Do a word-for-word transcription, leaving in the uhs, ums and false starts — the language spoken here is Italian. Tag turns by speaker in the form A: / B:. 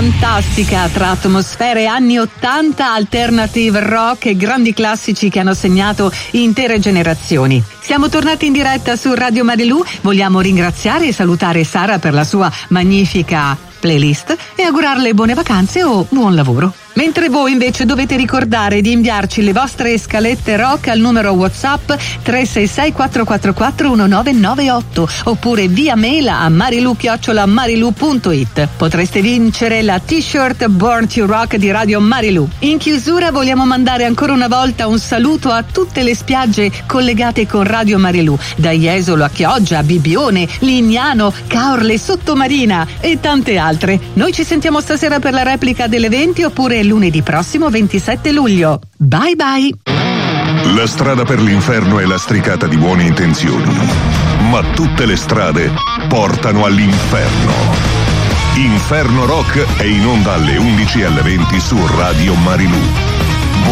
A: fantastica tra atmosfere anni ottanta, alternative rock e grandi classici che hanno segnato intere generazioni. Siamo tornati in diretta su Radio Marilù, vogliamo ringraziare e salutare Sara per la sua magnifica playlist e augurarle buone vacanze o buon lavoro. Mentre voi invece dovete ricordare di inviarci le vostre scalette rock al numero WhatsApp tre sei sei quattro quattro quattro uno nove nove otto oppure via mail a marilu chiocciola marilu punto it. Potreste vincere la t-shirt Born to Rock di Radio Marilù. In chiusura vogliamo mandare ancora una volta un saluto a tutte le spiagge collegate con Radio Marilù, da Jesolo a Chioggia, Bibbione, Lignano, Caorle, Sottomarina e tante altre. Noi ci sentiamo stasera per la replica delle venti oppure lunedì prossimo ventisette luglio. Bye bye!
B: La strada per l'inferno è lastricata di buone intenzioni, ma tutte le strade portano all'inferno. Inferno Rock è in onda alle undici e alle venti su Radio Marilù.